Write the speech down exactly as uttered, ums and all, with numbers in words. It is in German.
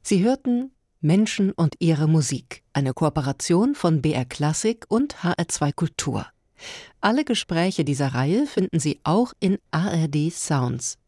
Sie hörten Menschen und ihre Musik, eine Kooperation von B R Klassik und H R zwei Kultur. Alle Gespräche dieser Reihe finden Sie auch in A R D Sounds.